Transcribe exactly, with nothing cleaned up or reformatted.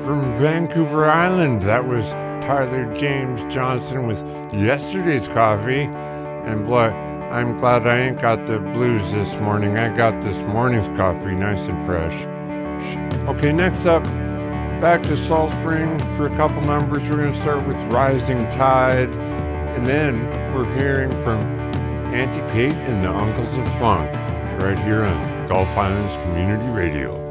from Vancouver Island. That was Tyler James Johnson with Yesterday's Coffee. And boy, I'm glad I ain't got the blues this morning. I got this morning's coffee nice and fresh. Okay, next up, back to Salt Spring for a couple numbers. We're going to start with Rising Tide. And then we're hearing from Auntie Kate and the Uncles of Funk right here on Gulf Islands Community Radio.